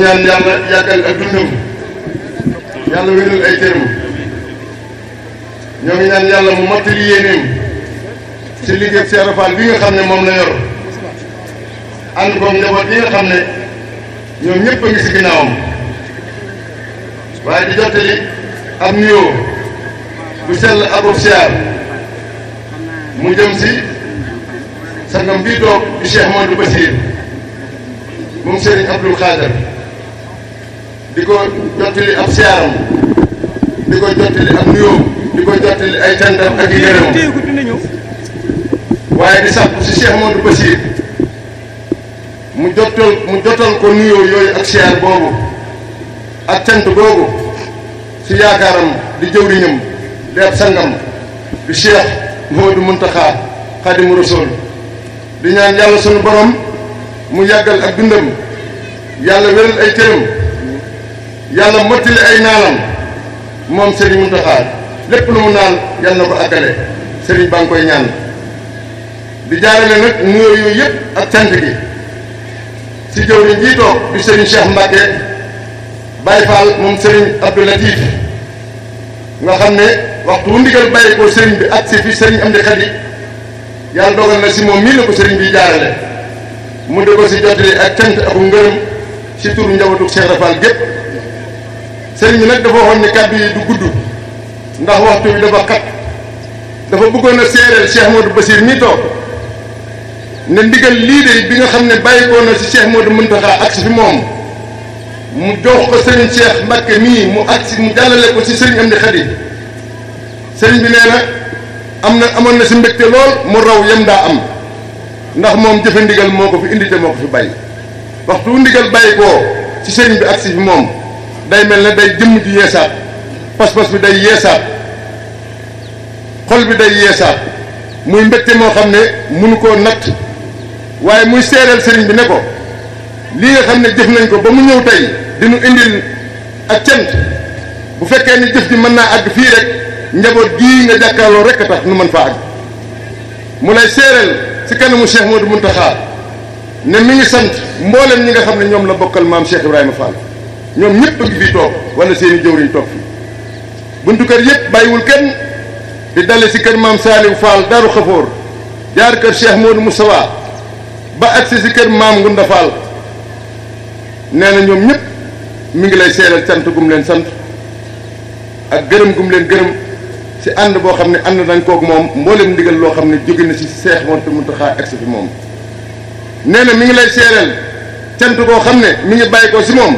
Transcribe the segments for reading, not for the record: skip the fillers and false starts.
ñaan yàlla yàggal ak dundam yàlla wéral ay cëram ñoo ngi ñaan yàlla mu mottali yéeneem ci liggéey Cheikh Ibra Fall bi nga xam ne moom la yor ànd koog njaboot yi nga xam ne ñoom ñëpp a ngi si ginnaawam waaye di jottali ab nuyoo bu sell abub siyaar mu jëm si sangam bii toog di Cheikh Modou Bassir moom Serigne Abdou Khader di ko jottali ab siyaaram di ko jottali ab nuyoo di ko jottali ay cantam ak i gërëm waaye di sàkku si Cheikh Modou Bassir mu jotal ko nuyoo yooyu ak siyaar boobu ak cant googu si yaakaaram di jëwriñam di ab sangam di Cheikh Mouhamadou Mountakha Khadimu Rasul di ñaan yàlla sunu borom mu yàggal ak dundam yàlla wéral ay cëram yàlla mottali ay naalam moom Serigne Mountakha lépp lu mu naan yàlla na ko àggale Serigne baa ngi koy ñaan di jaarale nag nuyoo yooyu yëpp ak cant gi si jëwriñ jii toog di Serigne Cheikh Mbacke Baye Fall moom Serigne Abdou Latif nga xam ne waxtu wu ndigal bàyyi ko Serigne bi ak si fi Serigne Amdi Khadi yàlla dogal na si moom mii la ko Serigne bi jaarale mu de ko si jotali ak cant ak ngërëm si turu njabootu Cheikh Ibra Fall gépp Serigne bi nag dafa waxoon ni kàddu yi du gudd ndax waxtu bi dafa xat dafa bëggoon a séeréel Cheikh Modou Bassir mii toog ne ndigal lii de bi nga xam ne bàyyi ko na si Cheikh Modou Mountakha ak si fi moom mu jox ko Serigne Cheikh Mbacke mii mu agsi mu jàllale ko si Serigne Amdi Khadi Serigne bi nee na amoon na si mbégte lool mu raw yem daa am ndax moom jëfe ndigal moo ko fi indi te moo ko fi bàyyi waxtu ndigal bàyyi koo si Serigne bi agsi fi moom day mel ne day jëmm ji yeesaat pas-pas bi day yeesaat xol bi day yeesaat muy mbégte moo xam ne mënu koo natt waaye muy seereel Serigne bi ne ko lii nga xam ne jëf nañ ko ba mu ñëw tey dinu indil ak cant bu fekkee ni jëf ji mën naa àgg fii rek njaboot gii nga jàkkaarloo rek a tax nu mën faa àgg mu lay seereel si kanamu Cheikh Modou Mountakha ne mi ngi sant mboolem ñi nga xam ne ñoom la bokkal maam Cheikh Ibrahima Fall ñoom ñëpp a ngi fii toog wala seeni jëwriñ toog fii buntu kër yëpp bàyyiwul kenn di dale si kër maam Saliou Fall Darou Khafour jaar kër Cheikh Modou Moustapha ba agsi si kër maam Ngunda Fall nee na ñoom ñëpp mi ngi lay seeral sant gum leen sant ak gërëm gum leen gërëm si ànd boo xam ne ànd nañ koog moom mboolem ndigal loo xam ne jóge na si Cheikh Modou Mountakha agsi fi moom nee na mi ngi lay seeral cant koo xam ne mi ngi bàyyi ko si moom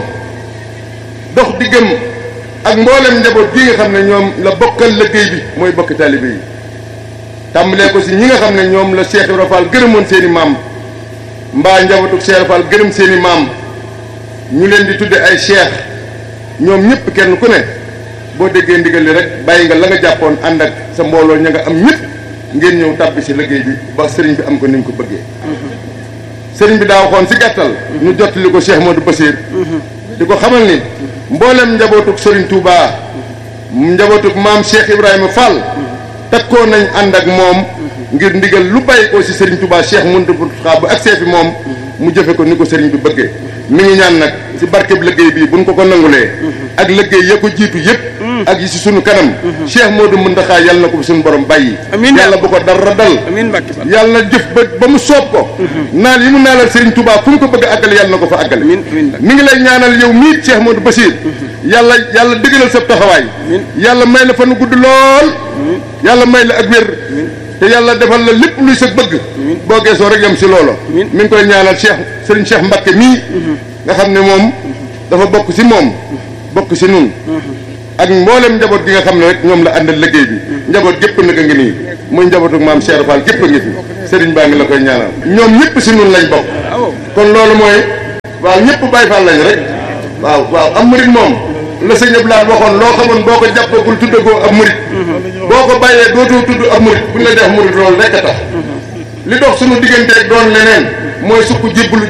dox diggam ak mboolem njaboot gi nga xam ne ñoom la bokkal liggéey bi mooy bokki taalibe yi tàmbalee ko si ñi nga xam ne ñoom la Cheikh Ibra Fall gërëmoon seen i maam mbaa njabootu Cheikh Ibra Fall gërëm seen i maam ñu leen di tudde ay cheikh ñoom ñëpp kenn ku ne boo déggee ndigal li rek bàyyi nga la nga jàppoon ànd ak sa mbooloo ña nga am ñëpp ngeen ñëw tàbbi si liggéey bi ba sëriñ bi am ko ni ñu ko bëggee sëriñ bi daa waxoon si gàttal ñu jottali ko Cheikh Modou Bassir di ko xamal ni mboolem njabootuk Serigne Touba njabootuk maam Cheikh Ibrahima Fall takkoo nañ ànd ak moom ngir ndigal lu bàyyi ko si Serigne Touba Cheikh Mountakha bu agsee fi moom mu jëfe ko ni ko Serigne bi bëggee mi ngi ñaan nag si barkeb liggéey bii buñ ko nangulee ak liggéey ya ko jiitu yëpp ak yi si sunu kanam Cheikh Modou Mountakha yàlla na ko fi suñu borom bàyyi yàlla bu ko dara dal yàlla na jëf ba mu soob ko naal yi mu naalal Serigne Touba fu mu ko bëgg a àggale yàlla na ko fa àggale mi ngi lay ñaanal yow mii Cheikh Modou Bassir yàlla dëggalal sa taxawaay yàlla may la fan gudd lool yàlla may la ak wér te yàlla defal la lépp luy sa bëgg boo geesoo rek yam si loolo mi ngi koy ñaanal Serigne Cheikh Mbacke mii nga xam ne moom dafa bokk si moom bokk si nun ak mboolem njaboot gi nga xam ne rek ñoom la àndal liggéey bi njaboot gépp nag a ngi nii muy njabootu maam Cheikh Fall gépp a ngi fi Serigne baa ngi la koy ñaanal ñoom ñëpp si nun lañ bokk kon loolu mooy waaw ñëpp Baye Fall lañ rek waaw am murit moom la sëñ Abdoulaye waxoon loo xamoon boo ko jàppagul tuddagoo ab murit boo ko bàyyee dootoo tudd ab murit buñ la def murit loolu rek a tax li dox suñu digganteeg doon leneen mooy sukk jébbalu